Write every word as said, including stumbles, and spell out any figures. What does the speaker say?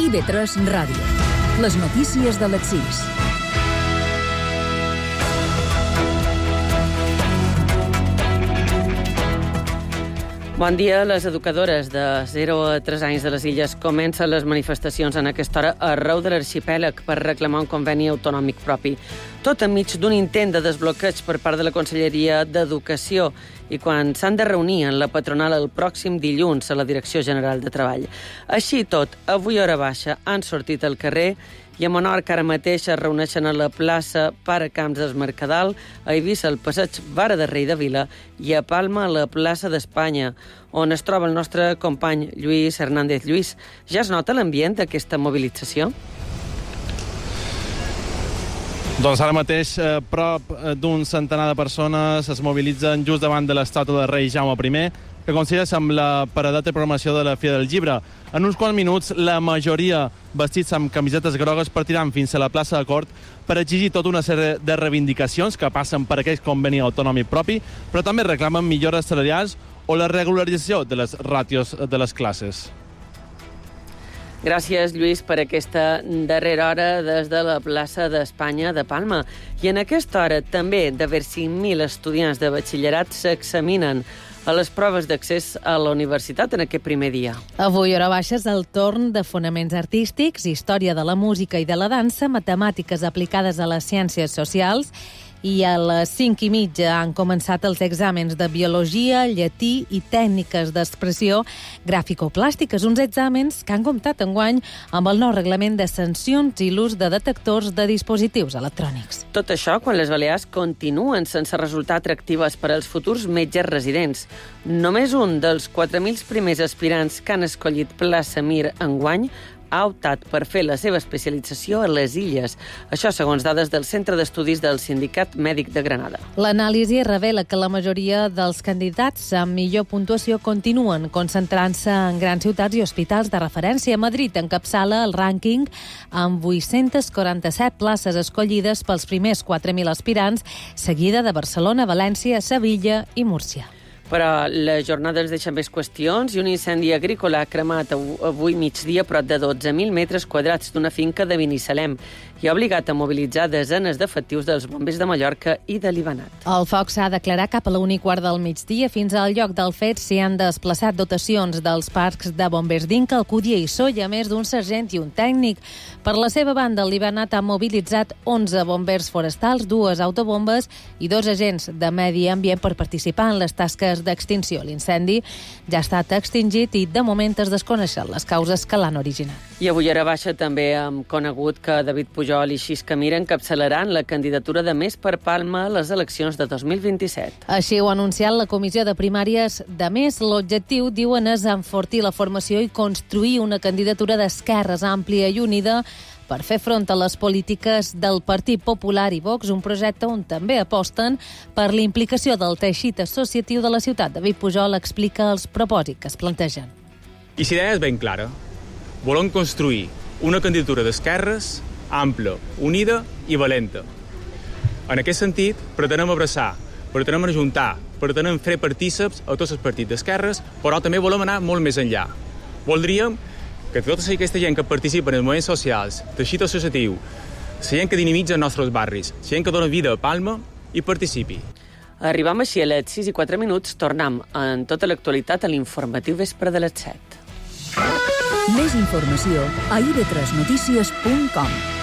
I V tres Ràdio. Les notícies de les sis. Bon dia. Les educadores de zero a tres anys de les Illes comencen les manifestacions en aquesta hora arreu de l'arxipèlag per reclamar un conveni autonòmic propi. Tot enmig d'un intent de desbloqueig per part de la Conselleria d'Educació i quan s'han de reunir en la patronal el pròxim dilluns a la Direcció General de Treball. Així i tot, avui a hora baixa han sortit al carrer i a Menorca ara mateix es reuneixen a la plaça Pare Camps del Mercadal, a Eivissa al passeig Vara de Rei de Vila i a Palma a la plaça d'Espanya, on es troba el nostre company Lluís Hernández. Lluís, ja es nota l'ambient d'aquesta mobilització? Doncs ara mateix, eh, prop d'un centenar de persones es mobilitzen just davant de l'estàtua de rei Jaume primer, que coincideix amb la paradeta de programació de la Fira del Llibre. En uns quants minuts, la majoria vestits amb camisetes grogues partiran fins a la plaça de Cort per exigir tota una sèrie de reivindicacions que passen per aquest conveni autònomic propi, però també reclamen millores salarials o la regularització de les ràtios de les classes. Gràcies, Lluís, per aquesta darrera hora des de la plaça d'Espanya de Palma. I en aquesta hora també d'haver cinc mil estudiants de batxillerat s'examinen a les proves d'accés a la universitat en aquest primer dia. Avui, hora baixa, és el torn de fonaments artístics, història de la música i de la dansa, matemàtiques aplicades a les ciències socials, i a les cinc i mitja han començat els exàmens de biologia, llatí i tècniques d'expressió gràfico-plàstiques, uns exàmens que han comptat enguany amb el nou reglament de sancions i l'ús de detectors de dispositius electrònics. Tot això quan les Balears continuen sense resultar atractives per als futurs metges residents. Només un dels quatre mil primers aspirants que han escollit plaça Mir enguany ha optat per fer la seva especialització a les Illes. Això segons dades del Centre d'Estudis del Sindicat Mèdic de Granada. L'anàlisi revela que la majoria dels candidats amb millor puntuació continuen concentrant-se en grans ciutats i hospitals de referència. Madrid encapçala el rànquing amb vuit-centes quaranta-set places escollides pels primers quatre mil aspirants, seguida de Barcelona, València, Sevilla i Múrcia. Però la jornada ens deixa més qüestions i un incendi agrícola ha cremat avui migdia prop de dotze mil metres quadrats d'una finca de Binissalem i ha obligat a mobilitzar desenes d'efectius dels bombers de Mallorca i de Libanat. El foc s'ha declarat cap a la una i quart del migdia. Fins al lloc del fet s'hi han desplaçat dotacions dels parcs de bombers d'Inca, Alcúdia i Sóller, a més d'un sergent i un tècnic. Per la seva banda, el Libanat ha mobilitzat onze bombers forestals, dues autobombes i dos agents de medi ambient per participar en les tasques d'extinció. L'incendi ja ha estat extingit i de moment es desconeixen les causes que l'han originat. I avui hora baixa també hem conegut que David Pujol i Xisca Mir encapçalaran la candidatura de Més per Palma a les eleccions de dos mil vint-i-set. Així ho ha anunciat la comissió de primàries de Més. L'objectiu, diuen, és enfortir la formació i construir una candidatura d'esquerres àmplia i unida per fer front a les polítiques del Partit Popular i Vox, un projecte on també aposten per l'implicació del teixit associatiu de la ciutat. David Pujol explica els propòsits que es plantegen. I la idea és ben clara. Volem construir una candidatura d'esquerres ampla, unida i valenta. En aquest sentit, pretenem abraçar, pretenem ajuntar, pretenem fer partíceps a tots els partits d'esquerres, però també volem anar molt més enllà. Voldríem que tota aquesta gent que participa en els moviments socials, teixit associatiu, la gent que dinamitza els nostres barris, la gent que dona vida a Palma, hi participi. Arribam així a les sis i quatre minuts, tornem en tota l'actualitat a l'informatiu vespre de les set. Més informació a i ve tres notícies punt com.